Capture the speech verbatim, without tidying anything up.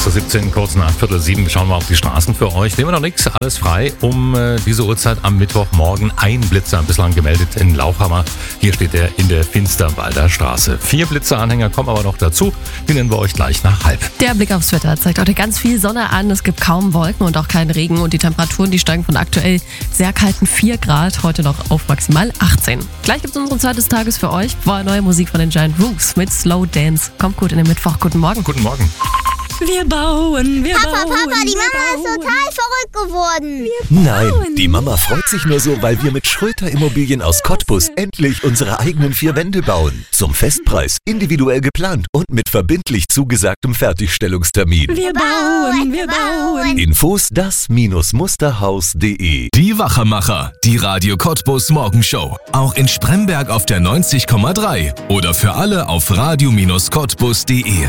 zu siebzehn, kurz nach Viertel sieben, schauen wir auf die Straßen für euch. Nehmen wir noch nichts, alles frei. Um äh, diese Uhrzeit am Mittwochmorgen ein Blitzer bislang gemeldet in Lauchhammer. Hier steht er in der Finsterwalder Straße. Vier Blitzeranhänger kommen aber noch dazu. Die nennen wir euch gleich nach halb. Der Blick aufs Wetter zeigt heute ganz viel Sonne an. Es gibt kaum Wolken und auch keinen Regen. Und die Temperaturen, die steigen von aktuell sehr kalten vier Grad heute noch auf maximal achtzehn. Gleich gibt es unsere Zeit des Tages für euch. Vorher neue Musik von den Giant Rooks mit Slow Dance. Kommt gut in den Mittwoch. Guten Morgen. Guten Morgen. Wir bauen, wir Papa, bauen. Papa, die wir Mama bauen. ist total verrückt geworden. Nein, die Mama freut sich nur so, weil wir mit Schröter Immobilien aus Cottbus endlich unsere eigenen vier Wände bauen. Zum Festpreis, individuell geplant und mit verbindlich zugesagtem Fertigstellungstermin. Wir bauen, wir bauen. Infos das Musterhaus punkt de. Die Wachemacher, die Radio Cottbus Morgenshow. Auch in Spremberg auf der neunzig Komma drei oder für alle auf radio Cottbus punkt de.